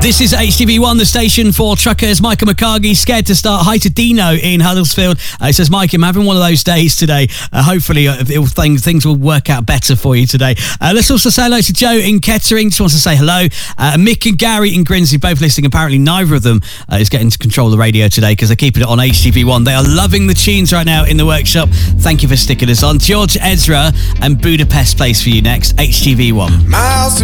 This is HTV1, the station for truckers. Micah McCargy, scared to start. Hi to Dino in Huddersfield. He says, Mike, I'm having one of those days today. Hopefully things will work out better for you today. Let's also say hello to Joe in Kettering. Just wants to say hello. Mick and Gary in Grimsby, both listening. Apparently neither of them is getting to control the radio today because they're keeping it on HTV1. They are loving the tunes right now in the workshop. Thank you for sticking us on. George Ezra and Budapest plays for you next. HTV1.